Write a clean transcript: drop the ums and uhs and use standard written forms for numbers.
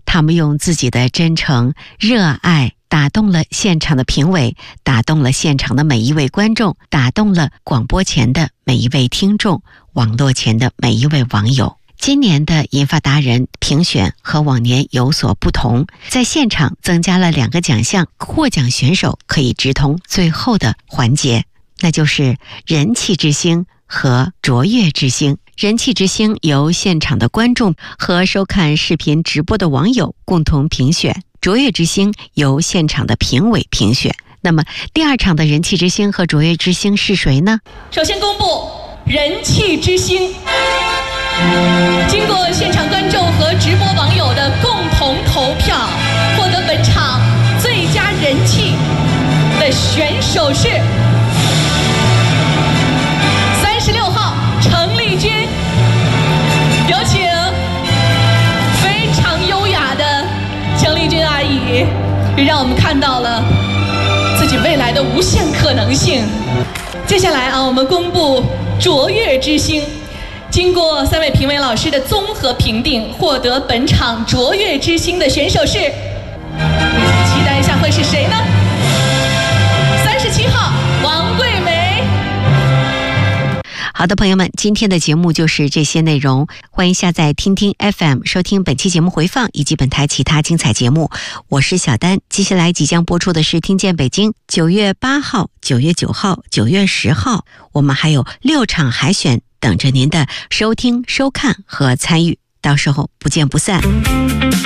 他们用自己的真诚、热爱打动了现场的评委，打动了现场的每一位观众，打动了广播前的每一位听众，网络前的每一位网友。今年的银发达人评选和往年有所不同，在现场增加了2个奖项，获奖选手可以直通最后的环节，那就是人气之星和卓越之星。人气之星由现场的观众和收看视频直播的网友共同评选，卓越之星由现场的评委评选。那么第2场的人气之星和卓越之星是谁呢？ 首先公布人气之星，经过现场观众和直播网友的共同投票，获得本场最佳人气的选手是36号程丽君。有请非常优雅的程丽君阿姨，让我们看到了自己未来的无限可能性。接下来我们公布卓越之星。经过3位评委老师的综合评定，获得本场卓越之星的选手是，期待一下会是谁呢？37号王桂梅。 好的，朋友们，今天的节目就是这些内容，欢迎下载听听 FM 收听本期节目回放以及本台其他精彩节目。我是小丹，接下来即将播出的是听见北京，9月8号、9月9号、9月10号，我们还有6场海选等着您的收听、收看和参与，到时候不见不散。